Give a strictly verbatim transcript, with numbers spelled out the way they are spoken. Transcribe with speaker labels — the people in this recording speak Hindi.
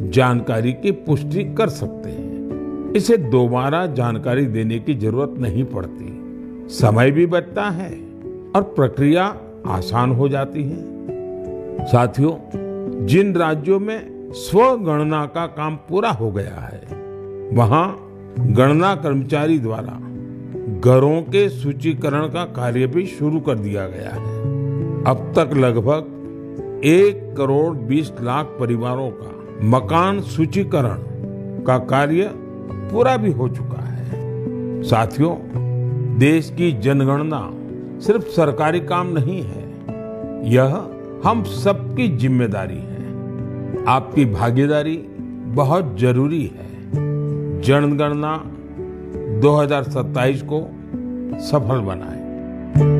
Speaker 1: जानकारी की पुष्टि कर सकते हैं। इसे दोबारा जानकारी देने की जरूरत नहीं पड़ती, समय भी बचता है और प्रक्रिया आसान हो जाती है। साथियों, जिन राज्यों में स्वगणना का काम पूरा हो गया है, वहां गणना कर्मचारी द्वारा घरों के सूचीकरण का कार्य भी शुरू कर दिया गया है। अब तक लगभग एक करोड़ बीस लाख परिवारों का मकान सूचीकरण का कार्य पूरा भी हो चुका है। साथियों, देश की जनगणना सिर्फ सरकारी काम नहीं है, यह हम सबकी जिम्मेदारी है। आपकी भागीदारी बहुत जरूरी है। जनगणना दो हज़ार सत्ताईस को सफल बनाएं।